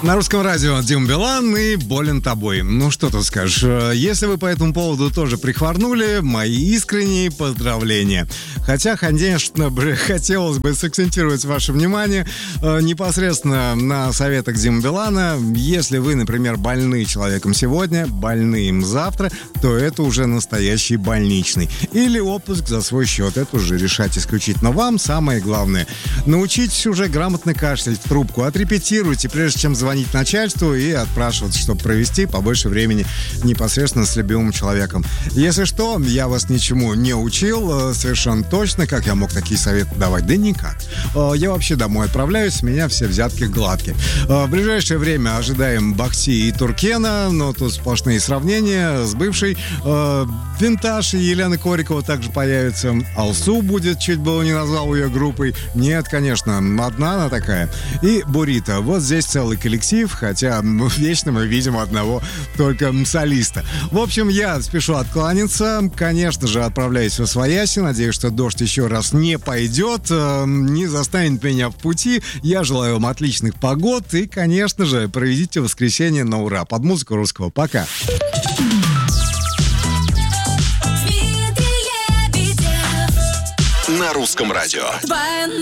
На русском радио Дима Билан и «Болен тобой». Ну, что тут скажешь. Если вы по этому поводу тоже прихворнули, мои искренние поздравления. Хотя, конечно, хотелось бы сакцентировать ваше внимание непосредственно на советах Димы Билана. Если вы, например, больны человеком сегодня, больны им завтра, то это уже настоящий больничный. Или отпуск за свой счет. Это уже решать исключительно вам. Самое главное, научитесь уже грамотно кашлять в трубку. Отрепетируйте, прежде чем звонить начальству и отпрашиваться, чтобы провести побольше времени непосредственно с любимым человеком. Если что, я вас ничему не учил, совершенно точно. Как я мог такие советы давать? Да никак. Я вообще домой отправляюсь, с меня все взятки гладкие. В ближайшее время ожидаем Бахти и Туркена, но тут сплошные сравнения с бывшей. Винтаж и Елена Корикова также появится. Алсу будет, чуть было не назвал ее группой. Нет, конечно, одна она такая. И Бурито. Вот здесь целый коллектив, хотя вечно мы видим одного только солиста. В общем, я спешу откланяться. Конечно же, отправляюсь в Освояси. Надеюсь, что дождь еще раз не пойдет, не застанет меня в пути. Я желаю вам отличных погод и, конечно же, проведите воскресенье на ура. Под музыку русского. Пока. На русском радио.